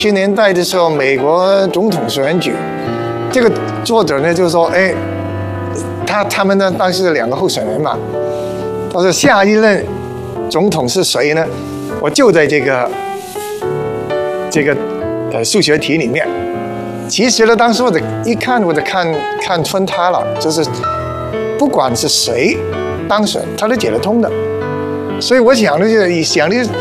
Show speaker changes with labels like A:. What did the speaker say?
A: 90年代的时候，美国总统选举，这个作者呢就说，哎，他们呢当时2个候选人嘛，他说下一任总统是谁呢？我就在这个数学题里面。其实呢，当时我就看穿他了，就是不管是谁当选，他都解得通的。所以我想的就是